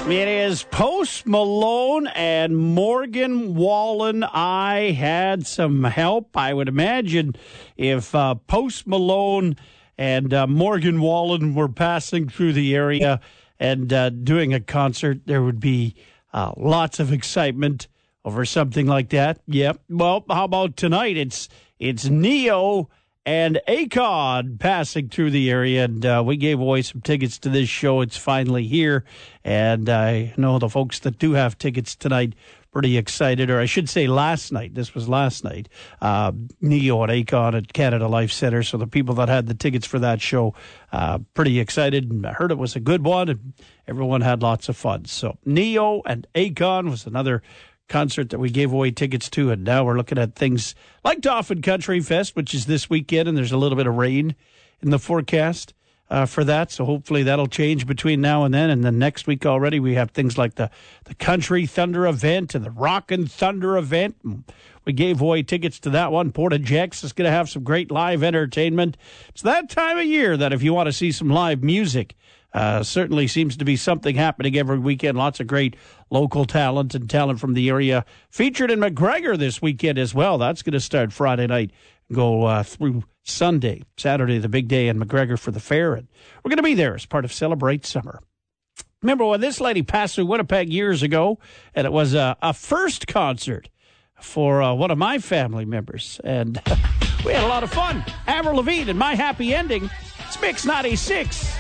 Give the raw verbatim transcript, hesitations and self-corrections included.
It is Post Malone and Morgan Wallen. I had some help. I would imagine if uh, Post Malone and uh, Morgan Wallen were passing through the area and uh, doing a concert, there would be uh, lots of excitement over something like that. Yep. Well, how about tonight? It's it's Neo and Akon passing through the area, and uh, we gave away some tickets to this show. It's finally here, and I know the folks that do have tickets tonight pretty excited, or I should say last night. This was last night. Uh, Neo and Akon at Canada Life Centre, so the people that had the tickets for that show, uh, pretty excited, and I heard it was a good one, and everyone had lots of fun. So Neo and Akon was another concert that we gave away tickets to, and now we're looking at things like Dauphin Country Fest, which is this weekend, and there's a little bit of rain in the forecast uh, for that, so hopefully that'll change between now and then. And then next week already we have things like the, the Country Thunder event and the Rockin' Thunder event. We gave away tickets to that one. Porta Jax is going to have some great live entertainment. It's that time of year that if you want to see some live music, Uh, certainly seems to be something happening every weekend. Lots of great local talent and talent from the area featured in McGregor this weekend as well. That's going to start Friday night, go uh, through Sunday, Saturday, the big day in McGregor for the fair. And we're going to be there as part of Celebrate Summer. Remember when this lady passed through Winnipeg years ago, and it was a, a first concert for uh, one of my family members. And we had a lot of fun. Avril Lavigne and My Happy Ending. It's Mix ninety-six.